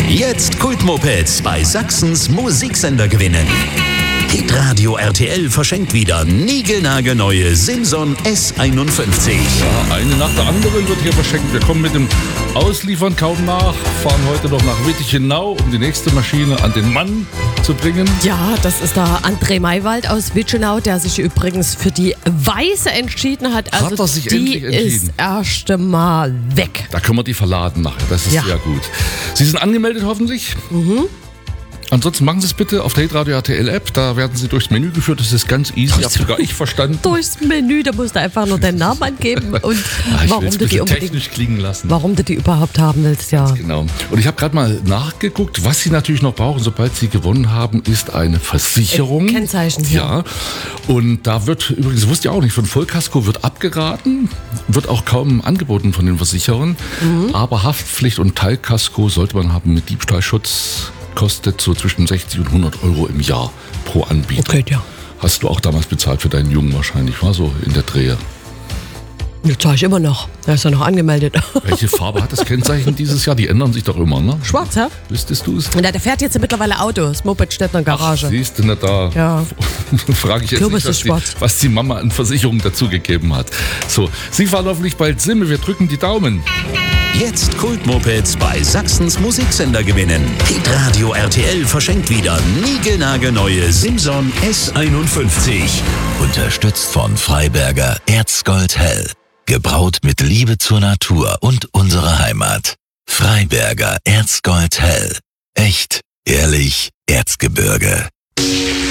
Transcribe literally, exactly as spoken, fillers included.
Jetzt Kultmopeds bei Sachsens Musiksender gewinnen. Hitradio R T L verschenkt wieder niegelnagelneue Simson S einundfünfzig. Ja, eine nach der anderen wird hier verschenkt. Wir kommen mit dem Ausliefern kaum nach, fahren heute noch nach Wittichenau, um die nächste Maschine an den Mann zu bringen. Ja, das ist der André Maywald aus Wittichenau, der sich übrigens für die Weiße entschieden hat. Also Hat er sich die endlich entschieden? ist erst mal weg. Da können wir die verladen nachher, das ist Ja. sehr gut. Sie sind angemeldet hoffentlich? Mhm. Ansonsten machen Sie es bitte auf der Hitradio R T L App, da werden Sie durchs Menü geführt, das ist ganz easy, habe sogar ich verstanden. Durchs Menü, da musst du einfach nur deinen Namen angeben und Ah, ich warum will es du ein die bisschen unbedingt, technisch klingen lassen. warum du die überhaupt haben willst, ja. Genau. Und ich habe gerade mal nachgeguckt, was Sie natürlich noch brauchen, sobald Sie gewonnen haben, ist eine Versicherung. Äh, Kennzeichen, Ja. Und da wird, übrigens, das wusste ich auch nicht, von Vollkasko wird abgeraten, wird auch kaum angeboten von den Versicherern. Mhm. Aber Haftpflicht und Teilkasko sollte man haben mit Diebstahlschutz. Kostet so zwischen sechzig und hundert Euro im Jahr pro Anbieter. Okay, ja. Hast du auch damals bezahlt für deinen Jungen wahrscheinlich, war so in der Drehe. Das zahle ich immer noch. Der ist ja noch angemeldet. Welche Farbe hat das Kennzeichen dieses Jahr? Die ändern sich doch immer, ne? Schwarz, hä? Wüsstest du es? Und der fährt jetzt mittlerweile Auto. Das Moped steht in der Garage. Siehst du nicht da? Ja. Frage ich jetzt Kürbis nicht, was ist die, schwarz. was die Mama an Versicherung dazugegeben hat. So, Sie fahren hoffentlich bald Simme. Wir drücken die Daumen. Jetzt Kultmopeds bei Sachsens Musiksender gewinnen. Hitradio R T L verschenkt wieder niegelnagelneue Simson S einundfünfzig. Unterstützt von Freiberger Erzgold Hell. Gebraut mit Liebe zur Natur und unserer Heimat. Freiberger Erzgold Hell. Echt, ehrlich, Erzgebirge.